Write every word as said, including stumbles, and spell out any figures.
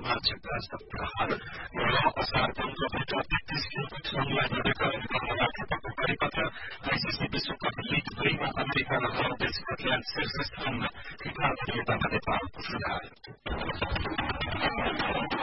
रोमाञ्चक प्रहार र असार पन्ध्रभित्र तेत्तीस खेलकुद संघलाई जोडेका अमेरिकाको परिपत्र आइसिसी विश्वकप लीग दुईमा अमेरिका र भारत स्कटल्याण्ड शीर्ष स्थानमा फिफा प्रतियोगितामा नेपालको सुधार।